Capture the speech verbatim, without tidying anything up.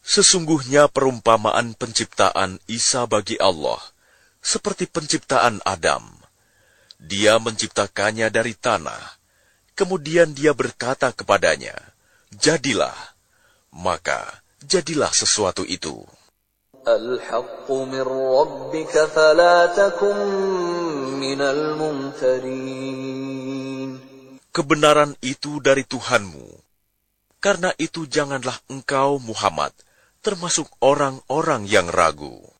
Sesungguhnya perumpamaan penciptaan Isa bagi Allah seperti penciptaan Adam. Dia menciptakannya dari tanah, kemudian dia berkata kepadanya, "Jadilah," maka jadilah sesuatu itu. Al-haqqu min rabbika fala takun minal mumtarin. Kebenaran itu dari Tuhanmu. Karena itu janganlah engkau, Muhammad, termasuk orang-orang yang ragu.